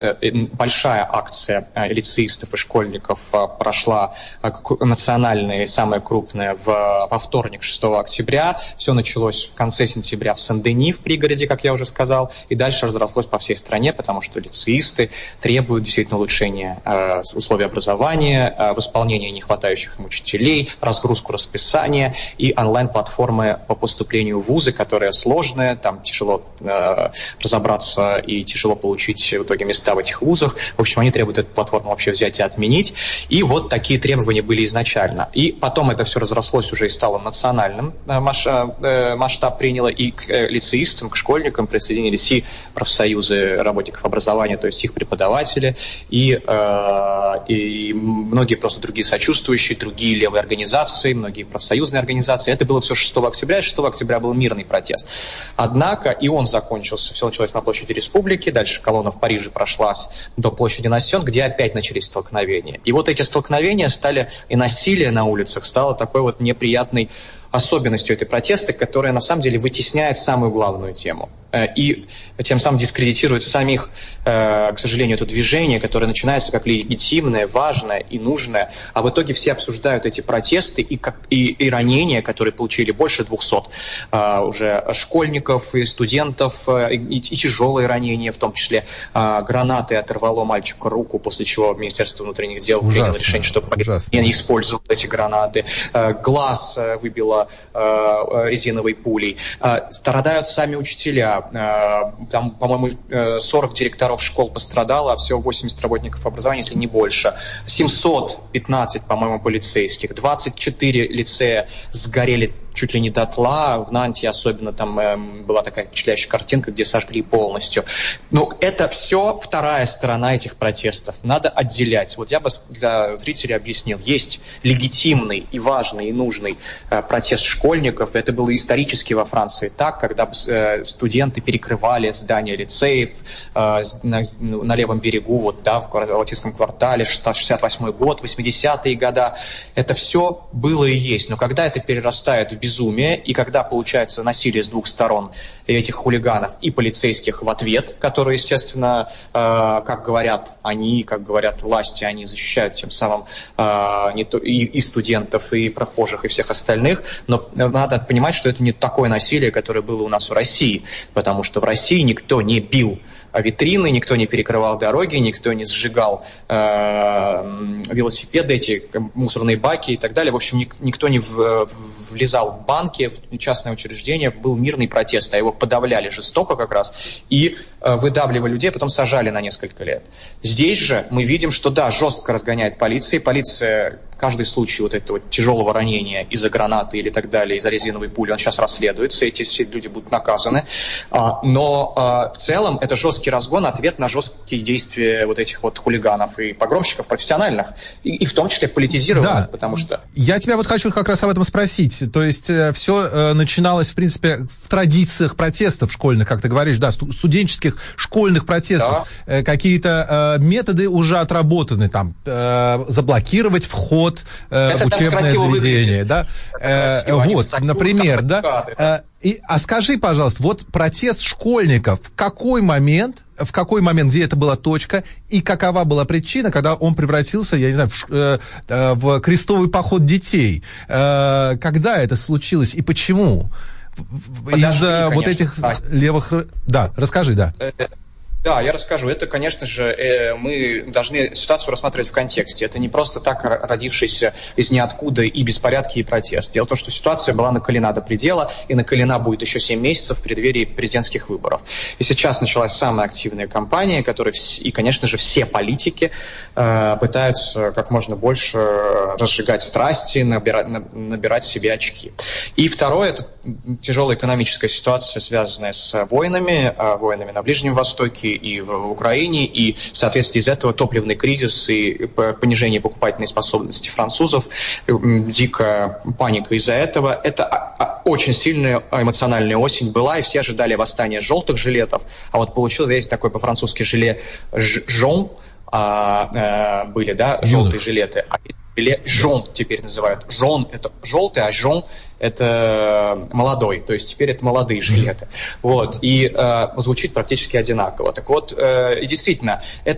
большая акция лицеистов и школьников прошла национальная и самая крупная во вторник, 6 октября. Все началось в конце сентября в Сен-Дени, в пригороде, как я уже сказал, и дальше разрослось по всей стране, потому что лицеисты требуют действительно улучшения условий образования, восполнения нехватающих им учителей, разгрузку расписания и онлайн-платформы по поступлению в вузы, которая сложная, там тяжело разобраться и тяжело получить в итоге места в этих вузах. В общем, они требуют эту платформу вообще взять и отменить. И вот такие требования были изначально. И потом это все разрослось уже и стало национальным. Масштаб приняло, и к лицеистам, к школьникам присоединились и профсоюзы работников образования, то есть их преподаватели, и многие просто другие сочувствующие, другие левые организации, многие профсоюзные организации. Это было все 6 октября. 6 октября был мирный протест. Однако и он закончился. Все началось на площади Республики, дальше колонна в Париже прошла до площади Нассен, где опять начались столкновения. И вот эти столкновения стали, и насилие на улицах стало такой вот неприятной особенностью этой протеста, которая на самом деле вытесняет самую главную тему. И тем самым дискредитирует самих, к сожалению, это движение, которое начинается как легитимное, важное и нужное, а в итоге все обсуждают эти протесты и ранения, которые получили больше 200 уже школьников и студентов, и тяжелые ранения, в том числе гранатой оторвало мальчику руку, после чего Министерство внутренних дел приняло решение, что не использовать эти гранаты, глаз выбило резиновой пулей, страдают сами учителя. Там, по-моему, 40 директоров школ пострадало, а всего 80 работников образования, если не больше. 715, по-моему, полицейских. 24 лицея сгорели чуть ли не дотла. В Нанте особенно там была такая впечатляющая картинка, где сожгли полностью. Но это все вторая сторона этих протестов. Надо отделять. Вот я бы для зрителей объяснил. Есть легитимный и важный и нужный протест школьников. Это было исторически во Франции так, когда студенты перекрывали здания лицеев на левом берегу, вот, да, в Латинском квартале, 68-й год, 80-е годы. Это все было и есть. Но когда это перерастает в безумие, и когда получается насилие с двух сторон этих хулиганов и полицейских в ответ, которые, естественно, как говорят они, как говорят власти, они защищают тем самым и студентов, и прохожих, и всех остальных, но надо понимать, что это не такое насилие, которое было у нас в России, потому что в России никто не бил витрины, никто не перекрывал дороги, никто не сжигал велосипеды, эти мусорные баки и так далее. В общем, никто не влезал в банки, в частное учреждение. Был мирный протест, а его подавляли жестоко как раз и выдавливали людей, а потом сажали на несколько лет. Здесь же мы видим, что да, жестко разгоняет полиция, и полиция каждый случай вот этого тяжелого ранения из-за гранаты или так далее, из-за резиновой пули, он сейчас расследуется, эти все люди будут наказаны. Но в целом это жесткий разгон, ответ на жесткие действия вот этих вот хулиганов и погромщиков профессиональных, и в том числе политизированных, да, потому что... Я тебя вот хочу как раз об этом спросить. То есть все начиналось, в принципе, в традициях протестов школьных, как ты говоришь, да, студенческих школьных протестов. Да. Какие-то методы уже отработаны, там, заблокировать вход в учебное заведение, да? Вот, например, да? А скажи, пожалуйста, вот протест школьников, в какой момент, где это была точка, и какова была причина, когда он превратился, я не знаю, в крестовый поход детей? Когда это случилось и почему? Из-за вот этих левых... Да, расскажи, да. Да, я расскажу. Это, конечно же, мы должны ситуацию рассматривать в контексте. Это не просто так родившийся из ниоткуда и беспорядки, и протест. Дело в том, что ситуация была накалена до предела, и накалена будет еще 7 месяцев в преддверии президентских выборов. И сейчас началась самая активная кампания, которая, и, конечно же, все политики пытаются как можно больше разжигать страсти, набирать себе очки. И второе, это тяжелая экономическая ситуация, связанная с войнами на Ближнем Востоке и в Украине, и в соответствии из этого топливный кризис и понижение покупательной способности французов, дикая паника из-за этого. Это очень сильная эмоциональная осень была, и все ожидали восстания желтых жилетов, а вот получилось, есть такой по-французски желе «жон», были, да, желтые жилеты, а жон теперь называют. Жон – это желтый, а жон – это молодой, то есть теперь это молодые жилеты. Вот, и звучит практически одинаково. Так вот, и действительно, это